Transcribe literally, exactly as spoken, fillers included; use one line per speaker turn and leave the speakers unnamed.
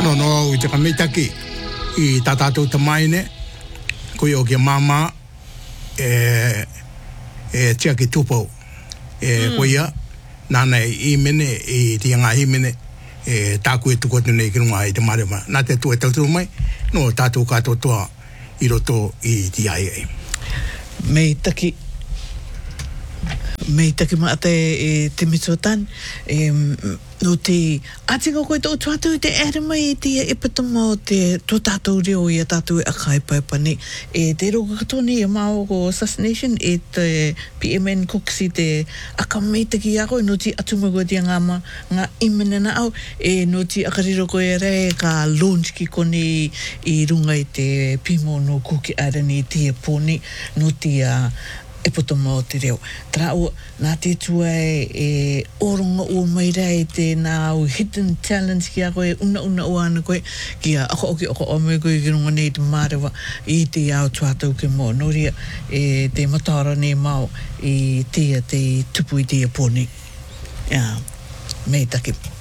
no no i te kamitaki i tātātou tamaine koe o kia mama e e tia ki tupo e koe ia nana i mene i tia ngā i mene e tāku e tukotu nei ki runga i te marema nā te tu e tautu mai no tātou kātou toa i roto i ti ai ai
mei taki mei taki maate e te mitotan e no te atinga koe tō tuatu te ere mai te e patama o te tō tātou reo i a tātou e akai paipani e te roka katoni e mao ko assassination e te P M N Cooks i te aka mei taki a koe no ti atumagoa tia ngā ma ngā imene na au e no ti akariro koe re ka launch ki kone i runga i te pimo no kuki arani te poni no ti a e potoma o te reo. Tra o, nā te tua e, e oronga o mai rei te nā o hidden talents ki a koe, una una o ana koe, ki a ako oki oko o mai koe ki runga nei te mārewa i te ao tuatau ke mō. Noria e te matara nei mau i tia te tupu i tia pōni. Yeah, mei take.